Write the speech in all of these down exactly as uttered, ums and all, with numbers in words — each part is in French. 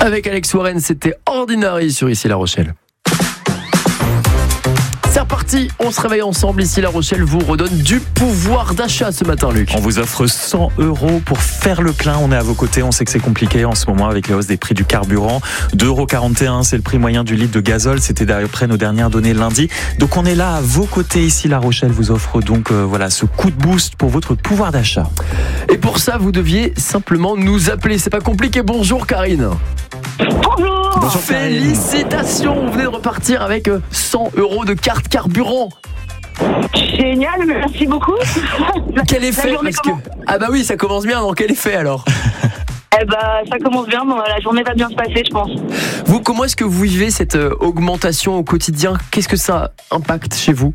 Avec Alex Warren, c'était Ordinary sur Ici La Rochelle. C'est reparti, on se réveille ensemble. Ici La Rochelle vous redonne du pouvoir d'achat ce matin, Luc. On vous offre cent euros pour faire le plein. On est à vos côtés, on sait que c'est compliqué en ce moment avec la hausse des prix du carburant. deux euros quarante et un, c'est le prix moyen du litre de gazole. C'était d'après nos dernières données lundi. Donc on est là à vos côtés. Ici La Rochelle vous offre donc euh, voilà ce coup de boost pour votre pouvoir d'achat. Et pour ça, vous deviez simplement nous appeler. C'est pas compliqué. Bonjour Karine. Bonjour. Bonjour Félicitations, vous venez de repartir avec cent euros de carte carburant. Génial, merci beaucoup. Quel effet parce que... Ah bah oui, ça commence bien, donc quel effet alors? Eh bah ça commence bien, bon, la journée va bien se passer, je pense. Vous, comment est-ce que vous vivez cette augmentation au quotidien? Qu'est-ce que ça impacte chez vous?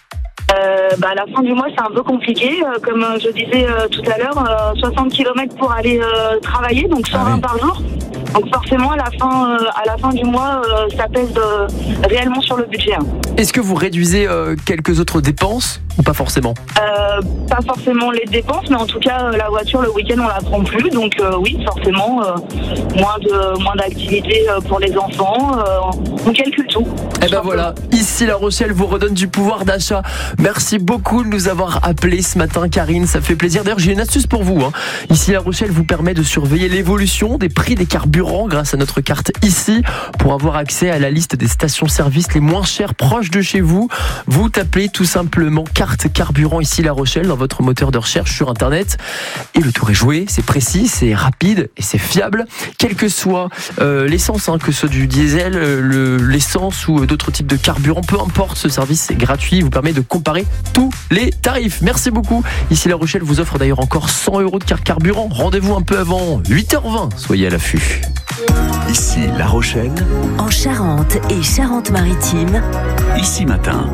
Euh, bah, à la fin du mois, c'est un peu compliqué. Euh, comme euh, je disais euh, tout à l'heure, euh, soixante kilomètres pour aller euh, travailler, donc cent vingt ah oui. par jour. Donc forcément, à la fin, euh, à la fin du mois, euh, ça pèse euh, réellement sur le budget. Hein. Est-ce que vous réduisez euh, quelques autres dépenses ou pas forcément? euh, Pas forcément les dépenses, mais en tout cas, euh, la voiture, le week-end, on la prend plus. Donc euh, oui, forcément, euh, moins de moins d'activités euh, pour les enfants. Euh, on calcule tout. Eh ben voilà, Ici La Rochelle vous redonne du pouvoir d'achat. Merci beaucoup de nous avoir appelés ce matin, Karine, ça fait plaisir. D'ailleurs, j'ai une astuce pour vous. Hein. Ici La Rochelle vous permet de surveiller l'évolution des prix des carburants grâce à notre carte Ici. Pour avoir accès à la liste des stations-service les moins chères proches de chez vous, vous tapez tout simplement carte carburant Ici La Rochelle dans votre moteur de recherche sur Internet. Et le tour est joué, c'est précis, c'est rapide et c'est fiable. Quelle que soit euh, l'essence, hein, que ce soit du diesel, le, l'essence ou d'autres types de carburant, peu importe, ce service est gratuit, il vous permet de comparer tous les tarifs. Merci beaucoup. Ici La Rochelle vous offre d'ailleurs encore cent euros de carte carburant. Rendez-vous un peu avant huit heures vingt. Soyez à l'affût. Ici La Rochelle. En Charente et Charente-Maritime. Ici Matin.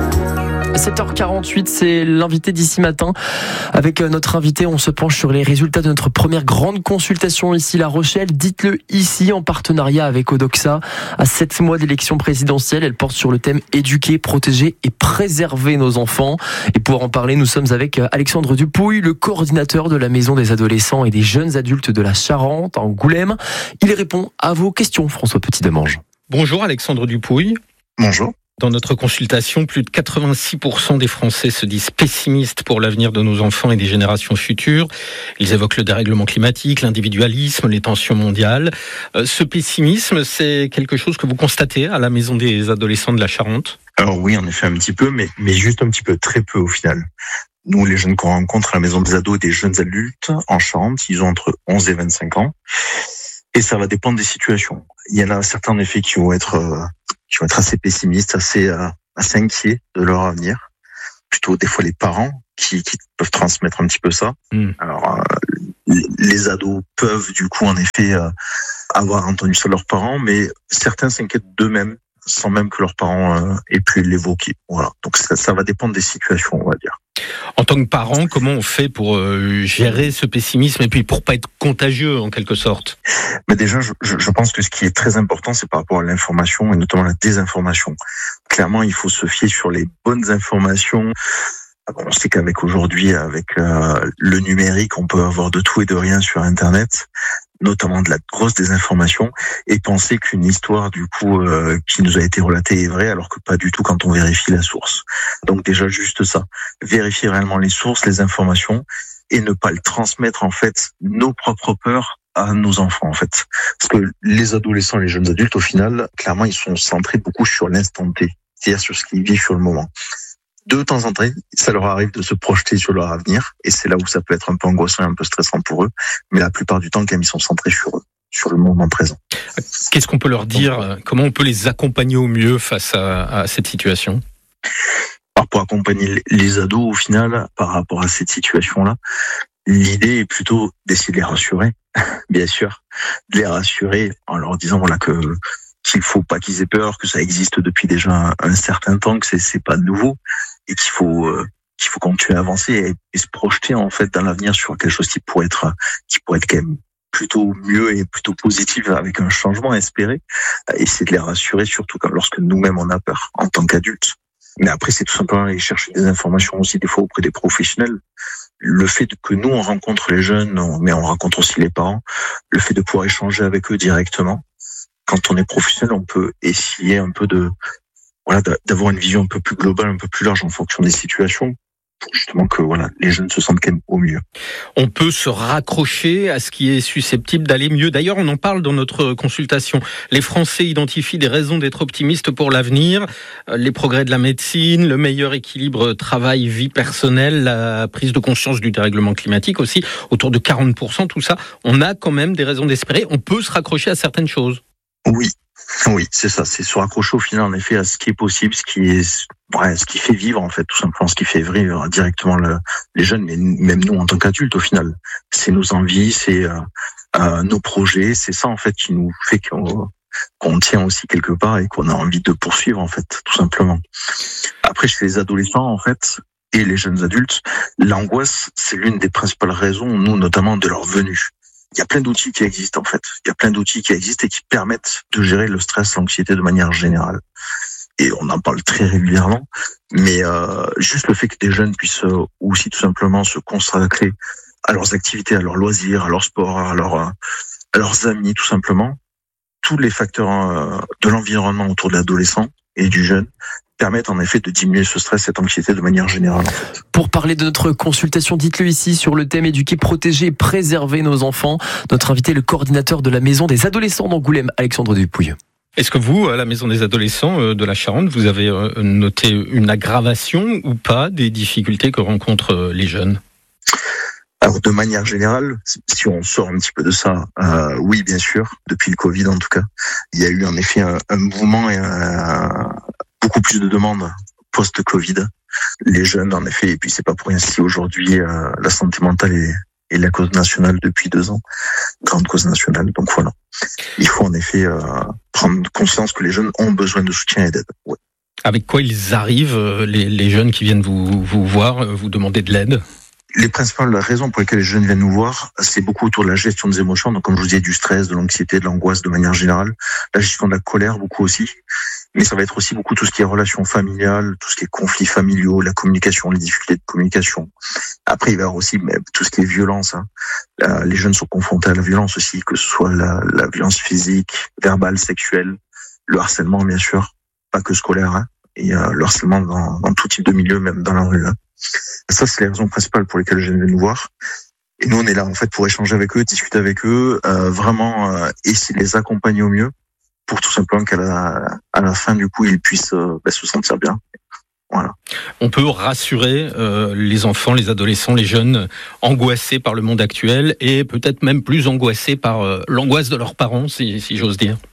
sept heures quarante-huit, c'est l'invité d'Ici Matin. Avec notre invité, on se penche sur les résultats de notre première grande consultation Ici La Rochelle. Dites-le ici, en partenariat avec Odoxa. À sept mois d'élection présidentielle, elle porte sur le thème éduquer, protéger et préserver nos enfants. Et pour en parler, nous sommes avec Alexandre Dupouille, le coordinateur de la Maison des adolescents et des jeunes adultes de la Charente, en Goulême. Il répond à vos questions, François Petit-Demange. Bonjour Alexandre Dupouille. Bonjour. Dans notre consultation, plus de quatre-vingt-six pour cent des Français se disent pessimistes pour l'avenir de nos enfants et des générations futures. Ils évoquent le dérèglement climatique, l'individualisme, les tensions mondiales. Euh, ce pessimisme, c'est quelque chose que vous constatez à la Maison des adolescents de la Charente? Alors oui, en effet, un petit peu, mais, mais juste un petit peu, très peu au final. Nous, les jeunes qu'on rencontre à la Maison des ados et des jeunes adultes en Charente, ils ont entre onze et vingt-cinq ans. Et ça va dépendre des situations. Il y en a certains, en effet, qui vont être... Euh, qui vont être assez pessimistes, assez, euh, assez inquiets de leur avenir. Plutôt des fois les parents qui, qui peuvent transmettre un petit peu ça. Mmh. Alors, euh, les, les ados peuvent du coup en effet euh, avoir entendu ça de leurs parents, mais certains s'inquiètent d'eux-mêmes sans même que leurs parents euh, aient pu l'évoquer. Voilà. Donc ça, ça va dépendre des situations, on va dire. En tant que parent, comment on fait pour euh, gérer ce pessimisme et puis pour pas être contagieux en quelque sorte? Mais déjà, je, je pense que ce qui est très important, c'est par rapport à l'information et notamment la désinformation. Clairement, il faut se fier sur les bonnes informations. On sait qu'avec aujourd'hui, avec euh, le numérique, on peut avoir de tout et de rien sur Internet, notamment de la grosse désinformation, et penser qu'une histoire du coup euh, qui nous a été relatée est vraie, alors que pas du tout quand on vérifie la source. Donc déjà juste ça, vérifier réellement les sources, les informations, et ne pas le transmettre en fait nos propres peurs à nos enfants en fait. Parce que les adolescents, les jeunes adultes, au final, clairement, ils sont centrés beaucoup sur l'instant T, c'est-à-dire sur ce qu'ils vivent sur le moment. De temps en temps, ça leur arrive de se projeter sur leur avenir, et c'est là où ça peut être un peu angoissant et un peu stressant pour eux, mais la plupart du temps, quand même, ils sont centrés sur eux, sur le moment présent. Qu'est-ce qu'on peut leur dire? Comment on peut les accompagner au mieux face à, à cette situation? Alors pour accompagner les ados, au final, par rapport à cette situation-là, l'idée est plutôt d'essayer de les rassurer, bien sûr, de les rassurer en leur disant voilà que qu'il faut pas qu'ils aient peur, que ça existe depuis déjà un, un certain temps, que c'est, c'est pas nouveau, et qu'il faut euh, qu'il faut continuer à avancer et, et se projeter en fait dans l'avenir sur quelque chose qui pourrait être qui pourrait être quand même plutôt mieux et plutôt positif, avec un changement à espérer. Essayer de les rassurer, surtout quand, lorsque nous-mêmes on a peur en tant qu'adultes. Mais après, c'est tout simplement aller chercher des informations aussi des fois auprès des professionnels. Le fait que nous, on rencontre les jeunes, mais on rencontre aussi les parents, le fait de pouvoir échanger avec eux directement. Quand on est professionnel, on peut essayer un peu de, voilà, d'avoir une vision un peu plus globale, un peu plus large en fonction des situations, pour justement que voilà, les jeunes se sentent quand même au mieux. On peut se raccrocher à ce qui est susceptible d'aller mieux. D'ailleurs, on en parle dans notre consultation. Les Français identifient des raisons d'être optimistes pour l'avenir. Les progrès de la médecine, le meilleur équilibre travail-vie personnelle, la prise de conscience du dérèglement climatique aussi, autour de quarante pour cent, tout ça. On a quand même des raisons d'espérer. On peut se raccrocher à certaines choses. Oui. Oui, c'est ça, c'est se raccrocher au final en effet à ce qui est possible, ce qui est, ouais, ce qui fait vivre en fait, tout simplement, ce qui fait vivre directement le, les jeunes, mais même nous en tant qu'adultes au final. C'est nos envies, c'est euh, euh, nos projets, c'est ça en fait qui nous fait qu'on, qu'on tient aussi quelque part et qu'on a envie de poursuivre en fait, tout simplement. Après, chez les adolescents en fait et les jeunes adultes, l'angoisse c'est l'une des principales raisons, nous notamment, de leur venue. Il y a plein d'outils qui existent en fait. Il y a plein d'outils qui existent et qui permettent de gérer le stress, l'anxiété de manière générale. Et on en parle très régulièrement. Mais euh, juste le fait que des jeunes puissent euh, aussi tout simplement se consacrer à leurs activités, à leurs loisirs, à leur sport, à, leur, euh, à leurs amis, tout simplement. Tous les facteurs euh, de l'environnement autour de l'adolescent et du jeune permettent en effet de diminuer ce stress, cette anxiété de manière générale. En fait. Pour parler de notre consultation, dites-le ici sur le thème éduquer, protéger et préserver nos enfants. Notre invité, le coordinateur de la Maison des Adolescents d'Angoulême, Alexandre Dupouille. Est-ce que vous, à la Maison des Adolescents de la Charente, vous avez noté une aggravation ou pas des difficultés que rencontrent les jeunes ? Alors de manière générale, si on sort un petit peu de ça, euh, oui bien sûr, depuis le Covid en tout cas, il y a eu en effet un, un mouvement et un, beaucoup plus de demandes post-Covid. Les jeunes en effet, et puis c'est pas pour rien si aujourd'hui euh, la santé mentale est, est la cause nationale depuis deux ans, grande cause nationale, donc voilà. Il faut en effet euh, prendre conscience que les jeunes ont besoin de soutien et d'aide. Ouais. Avec quoi ils arrivent, les, les jeunes qui viennent vous, vous voir, vous demander de l'aide ? Les principales raisons pour lesquelles les jeunes viennent nous voir, c'est beaucoup autour de la gestion des émotions. Donc, comme je vous disais, du stress, de l'anxiété, de l'angoisse de manière générale. La gestion de la colère, beaucoup aussi. Mais ça va être aussi beaucoup tout ce qui est relations familiales, tout ce qui est conflits familiaux, la communication, les difficultés de communication. Après, il va y avoir aussi tout ce qui est violence. Hein. Les jeunes sont confrontés à la violence aussi, que ce soit la, la violence physique, verbale, sexuelle, le harcèlement, bien sûr, pas que scolaire. Hein. Et euh, le harcèlement dans, dans tout type de milieu, même dans la rue. Hein. Ça, c'est les raisons principales pour lesquelles les jeunes viennent nous voir. Et nous, on est là, en fait, pour échanger avec eux, discuter avec eux, euh, vraiment euh, essayer de les accompagner au mieux pour tout simplement qu'à la, à la fin, du coup, ils puissent euh, bah, se sentir bien. Voilà. On peut rassurer euh, les enfants, les adolescents, les jeunes angoissés par le monde actuel et peut-être même plus angoissés par euh, l'angoisse de leurs parents, si, si j'ose dire.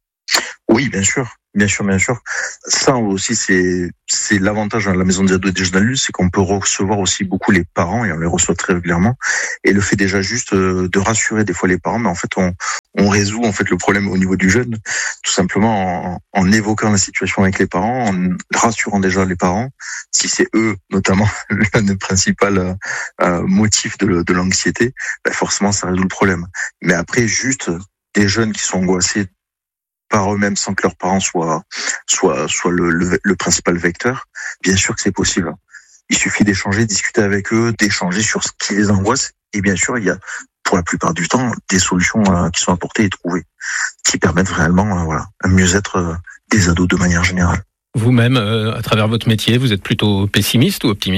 Oui, bien sûr. Bien sûr, bien sûr. Ça aussi, c'est c'est l'avantage de la Maison des ados et des jeunes adultes, c'est qu'on peut recevoir aussi beaucoup les parents et on les reçoit très régulièrement. Et le fait déjà juste de rassurer des fois les parents, mais en fait on on résout en fait le problème au niveau du jeune, tout simplement en, en évoquant la situation avec les parents, en rassurant déjà les parents, si c'est eux notamment le principal euh, motif de, de l'anxiété, ben forcément ça résout le problème. Mais après juste des jeunes qui sont angoissés par eux-mêmes sans que leurs parents soient soient soient le, le, le principal vecteur, bien sûr que c'est possible. Il suffit d'échanger, discuter avec eux, d'échanger sur ce qui les angoisse. Et bien sûr, il y a pour la plupart du temps des solutions euh, qui sont apportées et trouvées, qui permettent vraiment euh, voilà, un mieux-être euh, des ados de manière générale. Vous-même, euh, à travers votre métier, vous êtes plutôt pessimiste ou optimiste ?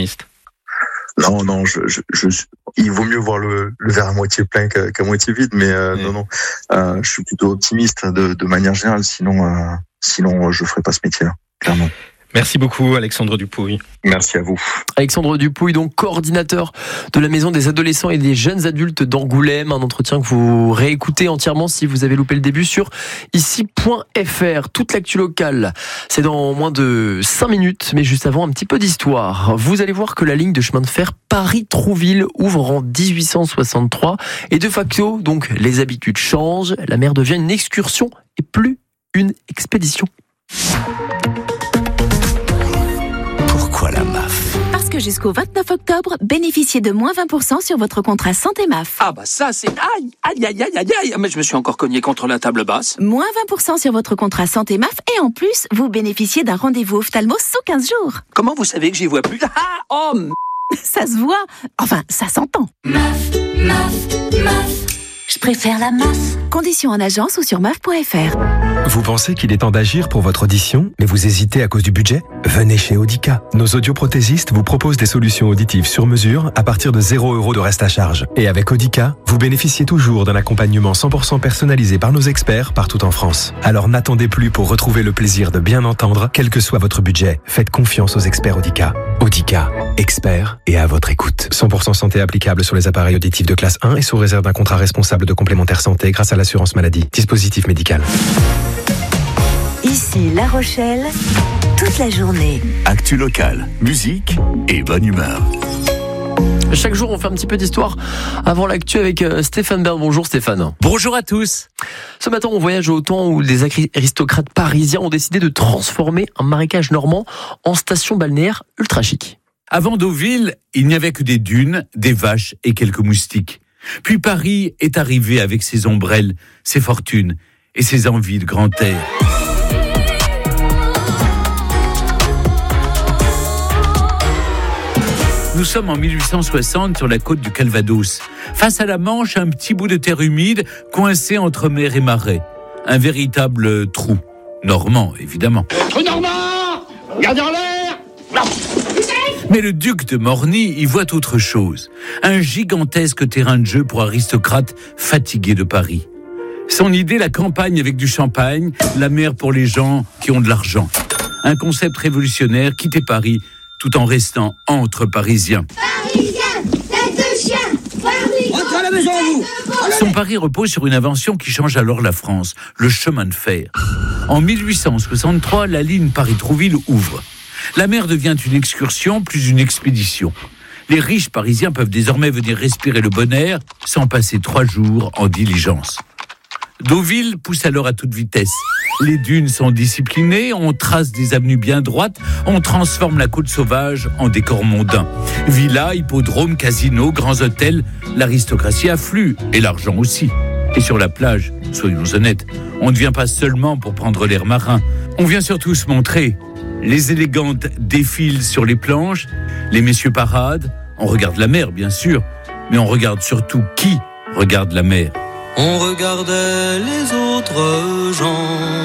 Non, non, je, je, je, il vaut mieux voir le, le verre à moitié plein qu'à, qu'à moitié vide, mais euh, oui. non, non, euh, je suis plutôt optimiste de, de manière générale, sinon, euh, sinon je ferais pas ce métier-là, clairement. Merci beaucoup, Alexandre Dupouille. Merci à vous. Alexandre Dupouille, donc coordinateur de la Maison des Adolescents et des Jeunes Adultes d'Angoulême. Un entretien que vous réécoutez entièrement si vous avez loupé le début sur ici point f r. Toute l'actu locale, c'est dans moins de cinq minutes, mais juste avant, un petit peu d'histoire. Vous allez voir que la ligne de chemin de fer Paris-Trouville ouvre en dix-huit cent soixante-trois et de facto, donc, les habitudes changent. La mer devient une excursion et plus une expédition. Pourquoi la M A F ? Parce que jusqu'au vingt-neuf octobre, bénéficiez de moins vingt pour cent sur votre contrat santé M A F. Ah bah ça c'est... Aïe, aïe, aïe, aïe, aïe, aïe. Mais je me suis encore cogné contre la table basse. Moins vingt pour cent sur votre contrat santé M A F et en plus, vous bénéficiez d'un rendez-vous ophtalmo sous quinze jours. Comment vous savez que j'y vois plus? Ah, oh, m... Ça se voit. Enfin, ça s'entend. M A F, M A F, M A F. Je préfère la M A F. Conditions en agence ou sur M A F point F R. Vous pensez qu'il est temps d'agir pour votre audition, mais vous hésitez à cause du budget? Venez chez Audica. Nos audioprothésistes vous proposent des solutions auditives sur mesure à partir de zéro euro de reste à charge. Et avec Audica, vous bénéficiez toujours d'un accompagnement cent pour cent personnalisé par nos experts partout en France. Alors n'attendez plus pour retrouver le plaisir de bien entendre, quel que soit votre budget. Faites confiance aux experts Audica. Audica, experts et à votre écoute. cent pour cent santé applicable sur les appareils auditifs de classe un et sous réserve d'un contrat responsable de complémentaire santé grâce à l'assurance maladie. Dispositif médical. Ici La Rochelle, toute la journée. Actu locale, musique et bonne humeur. Chaque jour, on fait un petit peu d'histoire avant l'actu avec Stéphane Bern. Bonjour Stéphane. Bonjour à tous. Ce matin, on voyage au temps où des aristocrates parisiens ont décidé de transformer un marécage normand en station balnéaire ultra chic. Avant Deauville, il n'y avait que des dunes, des vaches et quelques moustiques. Puis Paris est arrivé avec ses ombrelles, ses fortunes et ses envies de grand air. Nous sommes en mille huit cent soixante sur la côte du Calvados. Face à la Manche, un petit bout de terre humide coincé entre mer et marais. Un véritable trou. Normand, évidemment. Trou normand! Regardez en l'air! Non. Mais le duc de Morny y voit autre chose. Un gigantesque terrain de jeu pour aristocrates fatigués de Paris. Son idée, la campagne avec du champagne, la mer pour les gens qui ont de l'argent. Un concept révolutionnaire, quitter Paris tout en restant entre Parisiens. Parisiens, tête de chien, Paris. Rentrez à la maison, vous. Son pari repose sur une invention qui change alors la France, le chemin de fer. En mille huit cent soixante-trois, la ligne Paris-Trouville ouvre. La mer devient une excursion plus une expédition. Les riches parisiens peuvent désormais venir respirer le bon air sans passer trois jours en diligence. Deauville pousse alors à toute vitesse. Les dunes sont disciplinées, on trace des avenues bien droites, on transforme la côte sauvage en décor mondain. Villas, hippodromes, casinos, grands hôtels, l'aristocratie afflue, et l'argent aussi. Et sur la plage, soyons honnêtes, on ne vient pas seulement pour prendre l'air marin, on vient surtout se montrer. Les élégantes défilent sur les planches, les messieurs paradent, on regarde la mer bien sûr, mais on regarde surtout qui regarde la mer. On regardait les autres gens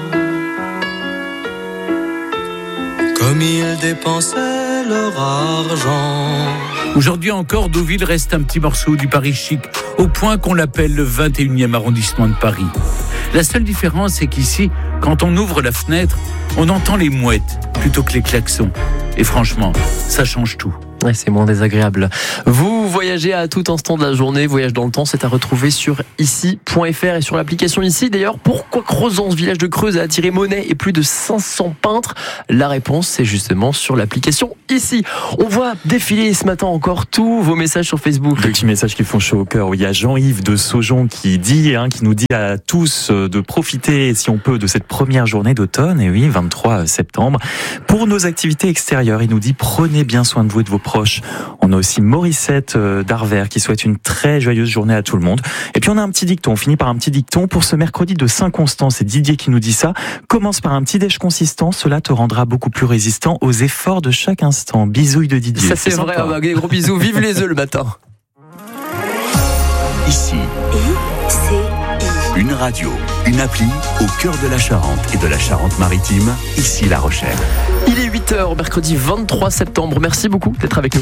comme ils dépensaient leur argent. Aujourd'hui encore, Deauville reste un petit morceau du Paris chic, au point qu'on l'appelle le vingt et unième arrondissement de Paris. La seule différence, c'est qu'ici, quand on ouvre la fenêtre, on entend les mouettes plutôt que les klaxons. Et franchement, ça change tout. Ouais, c'est moins désagréable. Vous voyagez à tout instant de la journée. Voyage dans le temps, c'est à retrouver sur ici point F R et sur l'application Ici. D'ailleurs, pourquoi Crozon, ce village de Creuse, a attiré Monet et plus de cinq cents peintres? La réponse, c'est justement sur l'application Ici. On voit défiler ce matin encore tous vos messages sur Facebook. Des petits messages qui font chaud au cœur. Il y a Jean-Yves de Saujon qui dit, hein, qui nous dit à tous de profiter, si on peut, de cette première journée d'automne. Et oui, vingt-trois septembre. Pour nos activités extérieures, il nous dit prenez bien soin de vous et de vos proches. On a aussi Morissette d'Arvers qui souhaite une très joyeuse journée à tout le monde. Et puis on a un petit dicton, on finit par un petit dicton pour ce mercredi de Saint-Constant. C'est Didier qui nous dit ça. Commence par un petit déj consistant, cela te rendra beaucoup plus résistant aux efforts de chaque instant. Bisouilles de Didier. Ça c'est, c'est vrai, ah, des gros bisous. Vive les œufs le matin. Ici, une radio, une appli au cœur de la Charente et de la Charente-Maritime. Ici La Rochelle. Il est huit heures, mercredi vingt-trois septembre. Merci beaucoup d'être avec nous.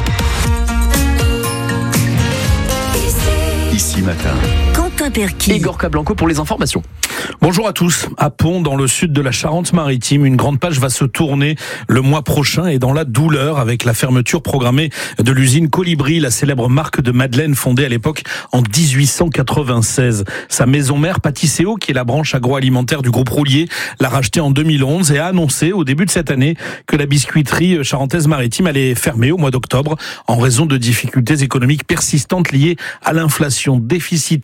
Ici Matin. Quentin Perquis. Et Gorka Blanco pour les informations. Bonjour à tous. À Pont, dans le sud de la Charente-Maritime, une grande page va se tourner le mois prochain et dans la douleur avec la fermeture programmée de l'usine Colibri, la célèbre marque de madeleine fondée à l'époque en dix-huit cent quatre-vingt-seize. Sa maison mère, Pâtisséo, qui est la branche agroalimentaire du groupe Roulier, l'a rachetée en deux mille onze et a annoncé au début de cette année que la biscuiterie charentaise-maritime allait fermer au mois d'octobre en raison de difficultés économiques persistantes liées à l'inflation déficitaire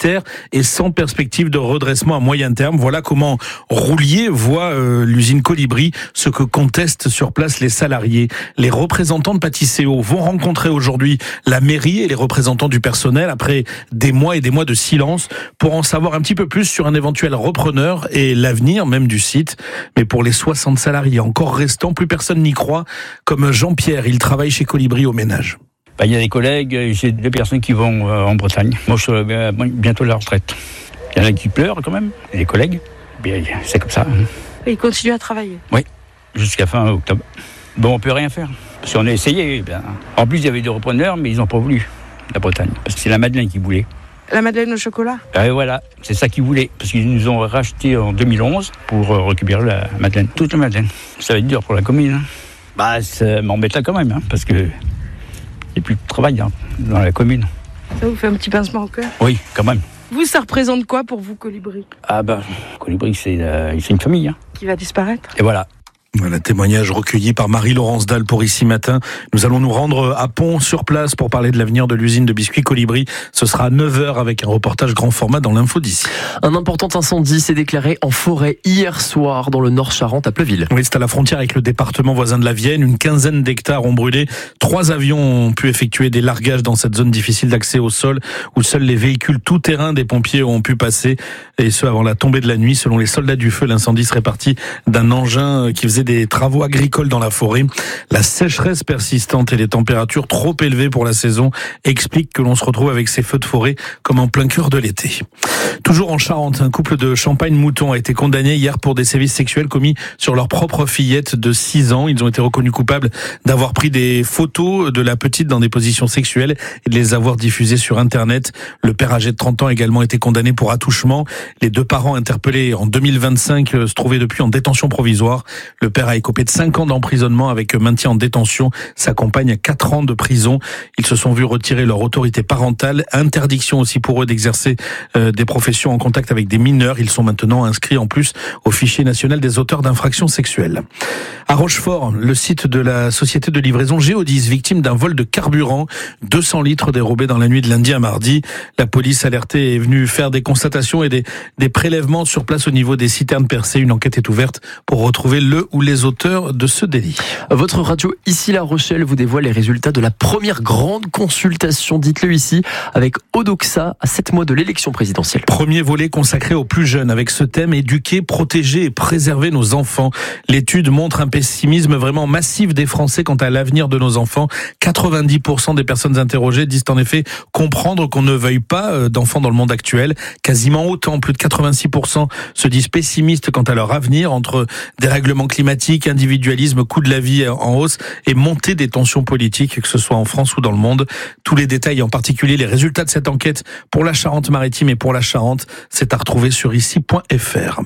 et sans perspective de redressement à moyen terme. Voilà comment Roulier voit euh, l'usine Colibri, ce que contestent sur place les salariés. Les représentants de Pâtisséo vont rencontrer aujourd'hui la mairie et les représentants du personnel après des mois et des mois de silence pour en savoir un petit peu plus sur un éventuel repreneur et l'avenir même du site. Mais pour les soixante salariés encore restants, plus personne n'y croit, comme Jean-Pierre, il travaille chez Colibri au ménage. Bah, il y a des collègues, j'ai deux personnes qui vont euh, en Bretagne. Moi, je serai bientôt à la retraite. Il y en a qui pleurent quand même, des collègues. Bien, c'est comme ça. Hein. Et ils continuent à travailler? Oui, jusqu'à fin octobre. Bon, on peut rien faire, parce qu'on a essayé. Ben. En plus, il y avait des repreneurs, mais ils n'ont pas voulu, la Bretagne. Parce que c'est la Madeleine qui voulait. La Madeleine au chocolat? Et voilà, c'est ça qu'ils voulaient. Parce qu'ils nous ont racheté en deux mille onze pour récupérer la Madeleine. Toute la Madeleine. Ça va être dur pour la commune. Hein. Bah, ça m'embête là quand même, hein, parce que il n'y a plus de travail hein, dans la commune. Ça vous fait un petit pincement au cœur? Oui, quand même. Vous, ça représente quoi pour vous, Colibri? Ah ben, Colibri, c'est, euh, c'est une famille. Hein. Qui va disparaître? Et voilà. Voilà, témoignage recueilli par Marie-Laurence Dalle pour Ici Matin. Nous allons nous rendre à Pont sur place pour parler de l'avenir de l'usine de biscuits Colibri. Ce sera à neuf heures avec un reportage grand format dans l'info d'ici. Un important incendie s'est déclaré en forêt hier soir dans le Nord-Charente à Pleuville. Oui, c'est à la frontière avec le département voisin de la Vienne. Une quinzaine d'hectares ont brûlé. Trois avions ont pu effectuer des largages dans cette zone difficile d'accès au sol où seuls les véhicules tout-terrain des pompiers ont pu passer. Et ce, avant la tombée de la nuit. Selon les soldats du feu, l'incendie serait parti d'un engin qui faisait des travaux agricoles dans la forêt. La sécheresse persistante et les températures trop élevées pour la saison expliquent que l'on se retrouve avec ces feux de forêt comme en plein cœur de l'été. Toujours en Charente, un couple de Champagne-Mouton a été condamné hier pour des sévices sexuels commis sur leur propre fillette de six ans. Ils ont été reconnus coupables d'avoir pris des photos de la petite dans des positions sexuelles et de les avoir diffusées sur Internet. Le père âgé de trente ans a également été condamné pour attouchement. Les deux parents interpellés en deux mille vingt-cinq se trouvaient depuis en détention provisoire. Le père a écopé de cinq ans d'emprisonnement avec maintien en détention. Sa compagne a quatre ans de prison. Ils se sont vus retirer leur autorité parentale. Interdiction aussi pour eux d'exercer euh, des professions en contact avec des mineurs. Ils sont maintenant inscrits en plus au fichier national des auteurs d'infractions sexuelles. À Rochefort, le site de la société de livraison Géodis, victime d'un vol de carburant. deux cents litres dérobés dans la nuit de lundi à mardi. La police alertée est venue faire des constatations et des, des prélèvements sur place au niveau des citernes percées. Une enquête est ouverte pour retrouver le ou les auteurs de ce délit. Votre radio Ici La Rochelle vous dévoile les résultats de la première grande consultation, dites-le ici, avec Odoxa à sept mois de l'élection présidentielle. Premier volet consacré aux plus jeunes avec ce thème: éduquer, protéger et préserver nos enfants. L'étude montre un pessimisme vraiment massif des Français quant à l'avenir de nos enfants. quatre-vingt-dix pour cent des personnes interrogées disent en effet comprendre qu'on ne veuille pas d'enfants dans le monde actuel. Quasiment autant, plus de quatre-vingt-six pour cent se disent pessimistes quant à leur avenir, entre dérèglement climatique, individualisme, coût de la vie en hausse et montée des tensions politiques, que ce soit en France ou dans le monde. Tous les détails, en particulier les résultats de cette enquête pour la Charente-Maritime et pour la Charente, c'est à retrouver sur ici point f r.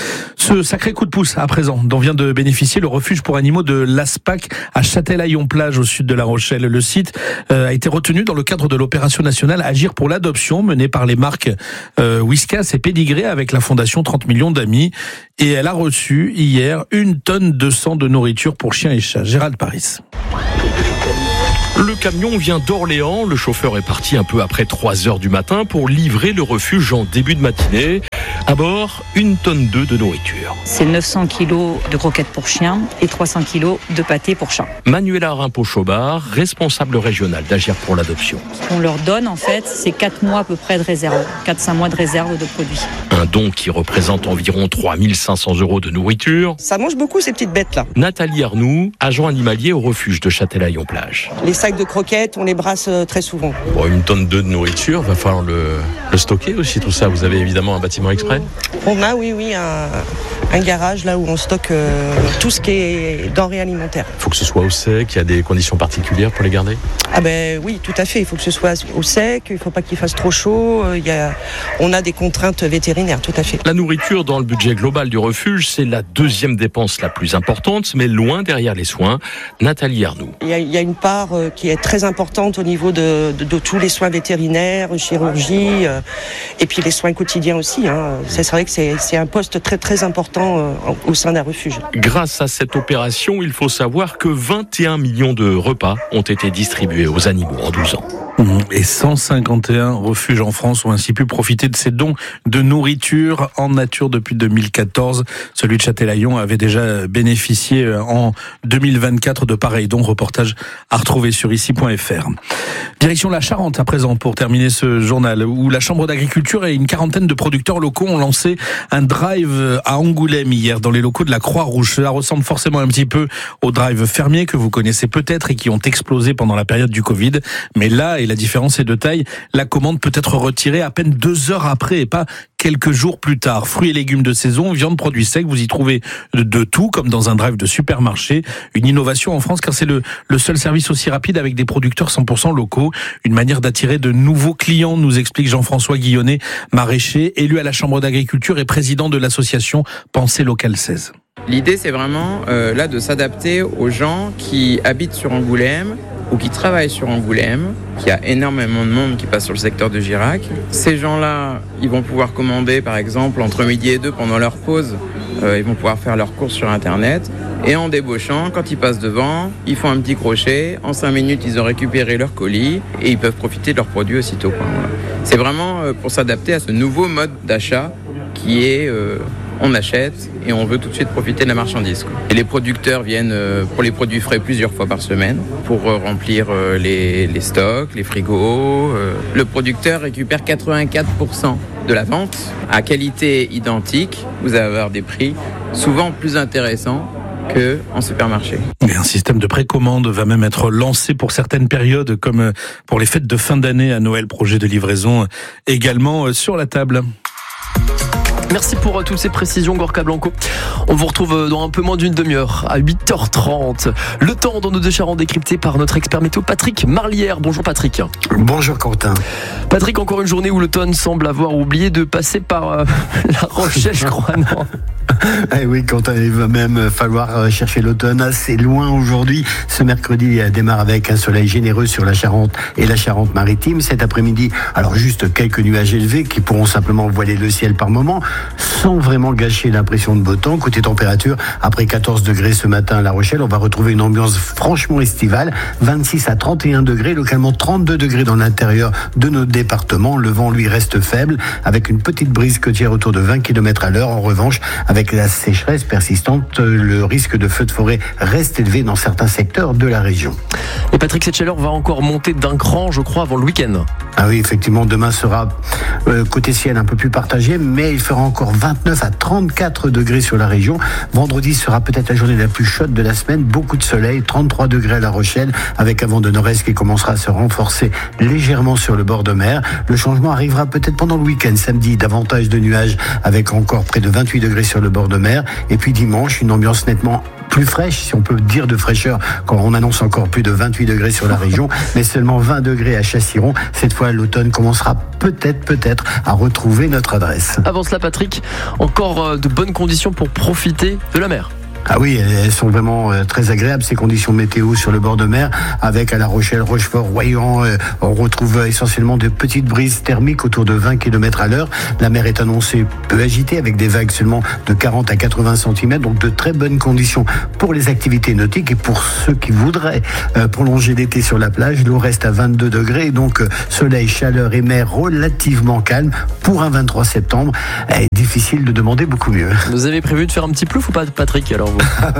Ce sacré coup de pouce à présent dont vient de bénéficier le refuge pour animaux de l'Aspac à Châtelaillon-Plage au sud de La Rochelle. Le site euh, a été retenu dans le cadre de l'opération nationale Agir pour l'adoption menée par les marques euh, Whiskas et Pédigré avec la fondation trente millions d'amis, et elle a reçu hier une tonne de sang de nourriture pour chiens et chats. Gérald Paris. Le camion vient d'Orléans. Le chauffeur est parti un peu après trois heures du matin pour livrer le refuge en début de matinée. À bord, une tonne d'œufs de nourriture. C'est neuf cents kilos de croquettes pour chiens et trois cents kilos de pâté pour chats. Manuela Rimpo-Chobard, responsable régionale d'Agir pour l'adoption. Ce qu'on leur donne, en fait, c'est quatre mois à peu près de réserve. quatre à cinq mois de réserve de produits. Un don qui représente environ trois mille cinq cents euros de nourriture. Ça mange beaucoup, ces petites bêtes-là. Nathalie Arnoux, agent animalier au refuge de Châtelaillon-Plage. Les sacs de croquettes, on les brasse très souvent. Bon, une tonne d'œufs de nourriture, va falloir le, le stocker aussi, tout ça. Vous avez évidemment un bâtiment exprès ? On a, oui, oui, un, un garage là où on stocke euh, tout ce qui est denrées alimentaires. Il faut que ce soit au sec, il y a des conditions particulières pour les garder ? Ah ben oui, tout à fait. Il faut que ce soit au sec, il ne faut pas qu'il fasse trop chaud. Il y a, on a des contraintes vétérinaires, tout à fait. La nourriture dans le budget global du refuge, c'est la deuxième dépense la plus importante, mais loin derrière les soins. Nathalie Arnoux. Il y a, il y a une part qui est très importante au niveau de, de, de tous les soins vétérinaires, chirurgie, euh, et puis les soins quotidiens aussi. Hein. C'est vrai que c'est, c'est un poste très très important euh, au sein d'un refuge. Grâce à cette opération, il faut savoir que vingt et un millions de repas ont été distribués aux animaux en douze ans. Et cent cinquante et un refuges en France ont ainsi pu profiter de ces dons de nourriture en nature depuis deux mille quatorze. Celui de Châtelaillon avait déjà bénéficié en deux mille vingt-quatre de pareils dons. Reportage à retrouver sur ici point f r. Direction la Charente à présent pour terminer ce journal, où la Chambre d'agriculture et une quarantaine de producteurs locaux ont lancé un drive à Angoulême hier dans les locaux de la Croix-Rouge. Cela ressemble forcément un petit peu au drive fermier que vous connaissez peut-être et qui ont explosé pendant la période du Covid. Mais là, et la différence est de taille, la commande peut être retirée à peine deux heures après et pas quelques jours plus tard. Fruits et légumes de saison, viande, produits secs, vous y trouvez de, de tout, comme dans un drive de supermarché. Une innovation en France, car c'est le, le seul service aussi rapide avec des producteurs cent pour cent locaux. Une manière d'attirer de nouveaux clients, nous explique Jean-François Guillonnet, maraîcher, élu à la Chambre d'agriculture et président de l'association Pensée Locale seize. L'idée, c'est vraiment euh, là de s'adapter aux gens qui habitent sur Angoulême ou qui travaillent sur Angoulême, qu'il y a énormément de monde qui passe sur le secteur de Girac. Ces gens-là, ils vont pouvoir commander, par exemple, entre midi et deux pendant leur pause. Euh, ils vont pouvoir faire leurs courses sur Internet. Et en débauchant, quand ils passent devant, ils font un petit crochet. En cinq minutes, ils ont récupéré leur colis et ils peuvent profiter de leurs produits aussitôt. Voilà. C'est vraiment euh, pour s'adapter à ce nouveau mode d'achat qui est... Euh, on achète et on veut tout de suite profiter de la marchandise. Et les producteurs viennent pour les produits frais plusieurs fois par semaine pour remplir les, les stocks, les frigos. Le producteur récupère quatre-vingt-quatre pour cent de la vente à qualité identique. Vous allez avoir des prix souvent plus intéressants qu'en supermarché. Et un système de précommande va même être lancé pour certaines périodes, comme pour les fêtes de fin d'année à Noël. Projet de livraison également sur la table. Merci pour toutes ces précisions, Gorka Blanco. On vous retrouve dans un peu moins d'une demi-heure, à huit heures trente. Le temps dans nos deux Charentes décrypté par notre expert météo Patrick Marlière. Bonjour Patrick. Bonjour Quentin. Patrick, encore une journée où l'automne semble avoir oublié de passer par euh, La Rochelle, je crois, non? Eh oui, Quentin, il va même falloir chercher l'automne assez loin aujourd'hui. Ce mercredi démarre avec un soleil généreux sur la Charente et la Charente-Maritime. Cet après-midi, alors juste quelques nuages élevés qui pourront simplement voiler le ciel par moment, sans vraiment gâcher l'impression de beau temps. Côté température, après quatorze degrés ce matin à La Rochelle, on va retrouver une ambiance franchement estivale. vingt-six à trente et un degrés, localement trente-deux degrés dans l'intérieur de nos départements. Le vent, lui, reste faible, avec une petite brise côtière autour de vingt kilomètres à l'heure. En revanche, avec la sécheresse persistante, le risque de feux de forêt reste élevé dans certains secteurs de la région. Et Patrick, cette chaleur va encore monter d'un cran, je crois, avant le week-end. Ah oui, effectivement, demain sera euh, côté ciel un peu plus partagé, mais il fera encore vingt-neuf à trente-quatre degrés sur la région. Vendredi sera peut-être la journée la plus chaude de la semaine. Beaucoup de soleil, trente-trois degrés à La Rochelle, avec un vent de nord-est qui commencera à se renforcer légèrement sur le bord de mer. Le changement arrivera peut-être pendant le week-end. Samedi, davantage de nuages, avec encore près de vingt-huit degrés sur le bord de mer. Et puis dimanche, une ambiance nettement plus fraîche, si on peut dire de fraîcheur, quand on annonce encore plus de vingt-huit degrés sur la région, mais seulement vingt degrés à Chassiron. Cette fois, l'automne commencera peut-être, peut-être à retrouver notre adresse. Avant cela, Patrick, encore de bonnes conditions pour profiter de la mer. Ah oui, elles sont vraiment euh, très agréables, ces conditions météo sur le bord de mer, avec à La Rochelle, Rochefort, Royan, euh, on retrouve euh, essentiellement de petites brises thermiques autour de vingt kilomètres à l'heure. La mer est annoncée peu agitée, avec des vagues seulement de quarante à quatre-vingts centimètres, donc de très bonnes conditions pour les activités nautiques. Et pour ceux qui voudraient euh, prolonger l'été sur la plage, l'eau reste à vingt-deux degrés, donc euh, soleil, chaleur et mer relativement calme pour un vingt-trois septembre. Eh, difficile de demander beaucoup mieux. Vous avez prévu de faire un petit plouf ou pas, Patrick, alors?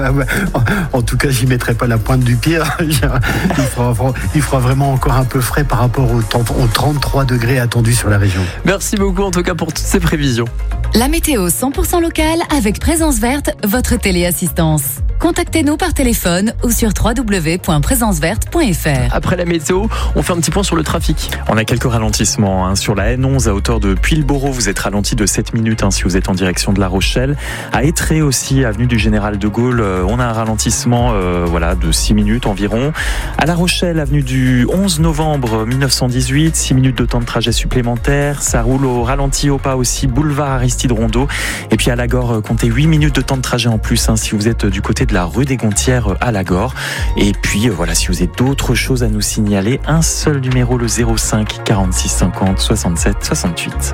En tout cas, j'y mettrai pas la pointe du pied. Il fera, il fera vraiment encore un peu frais par rapport aux trente-trois degrés attendus sur la région. Merci beaucoup en tout cas pour toutes ces prévisions. La météo cent pour cent locale avec Présence Verte, votre téléassistance. Contactez-nous par téléphone ou sur w w w point présence verte point f r. Après la météo, on fait un petit point sur le trafic. On a quelques ralentissements hein. Sur la N onze à hauteur de Puy-le-Bourreau, vous êtes ralenti de sept minutes hein, si vous êtes en direction de La Rochelle. À Étré aussi, avenue du Général de Gaulle, euh, on a un ralentissement euh, voilà, de six minutes environ. À La Rochelle, avenue du onze novembre mille neuf cent dix-huit, six minutes de temps de trajet supplémentaire. Ça roule au ralenti au pas aussi, boulevard Aristide Rondeau. Et puis à Lagore, euh, comptez huit minutes de temps de trajet en plus hein, si vous êtes du côté de la rue des Gontières à Lagore. Et puis voilà, si vous avez d'autres choses à nous signaler, un seul numéro, le zéro cinq quarante-six cinquante soixante-sept soixante-huit.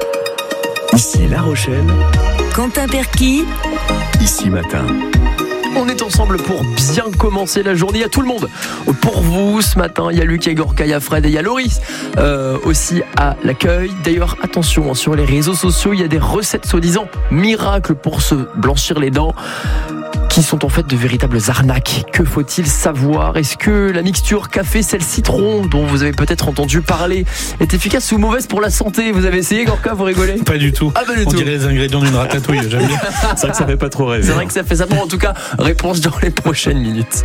Ici La Rochelle. Quentin Perquis. Ici Matin. On est ensemble pour bien commencer la journée. Il y a tout le monde pour vous ce matin. Il y a Luc, il y a Gorka, il y a Fred et il y a Loris euh, aussi à l'accueil. D'ailleurs, attention, hein, sur les réseaux sociaux, il y a des recettes soi-disant miracles pour se blanchir les dents, qui sont en fait de véritables arnaques. Que faut-il savoir? Est-ce que la mixture café sel citron dont vous avez peut-être entendu parler est efficace ou mauvaise pour la santé? Vous avez essayé, Gorka? Vous rigolez? Pas du tout. Ah, pas du On tout. dirait les ingrédients d'une ratatouille. J'aime bien. C'est vrai que ça fait pas trop rêver. C'est vrai que ça fait ça. Bon, en tout cas, réponse dans les prochaines minutes.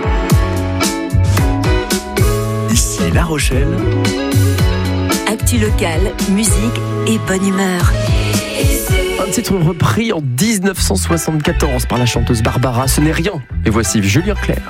Ici La Rochelle. Actu locale, musique et bonne humeur. Un titre repris en dix-neuf cent soixante-quatorze par la chanteuse Barbara. Ce n'est rien. Et voici Julien Clerc.